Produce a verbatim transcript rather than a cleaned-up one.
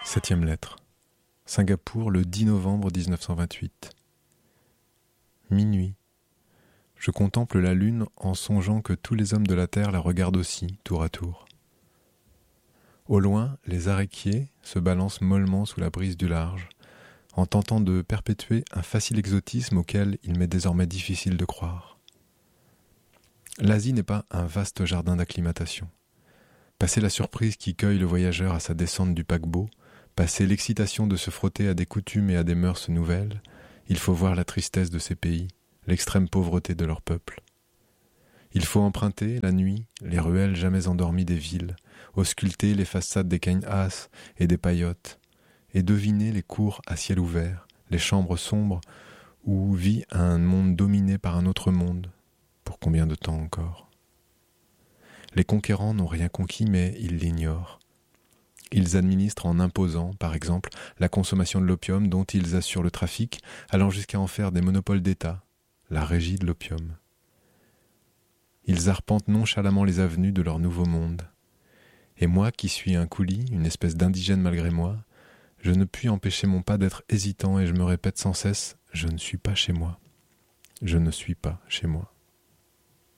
Septième lettre. Singapour, le dix novembre dix-neuf cent vingt-huit. Minuit. Je contemple la lune en songeant que tous les hommes de la terre la regardent aussi, tour à tour. Au loin, les aréquiers se balancent mollement sous la brise du large, en tentant de perpétuer un facile exotisme auquel il m'est désormais difficile de croire. L'Asie n'est pas un vaste jardin d'acclimatation. Passer la surprise qui cueille le voyageur à sa descente du paquebot, passer l'excitation de se frotter à des coutumes et à des mœurs nouvelles, il faut voir la tristesse de ces pays, l'extrême pauvreté de leur peuple. Il faut emprunter, la nuit, les ruelles jamais endormies des villes, ausculter les façades des caïnhas et des paillotes, et deviner les cours à ciel ouvert, les chambres sombres où vit un monde dominé par un autre monde. Pour combien de temps encore ? Les conquérants n'ont rien conquis, mais ils l'ignorent. Ils administrent en imposant, par exemple, la consommation de l'opium dont ils assurent le trafic, allant jusqu'à en faire des monopoles d'État, la régie de l'opium. Ils arpentent nonchalamment les avenues de leur nouveau monde. Et moi, qui suis un coulis, une espèce d'indigène malgré moi, je ne puis empêcher mon pas d'être hésitant et je me répète sans cesse « Je ne suis pas chez moi. Je ne suis pas chez moi. »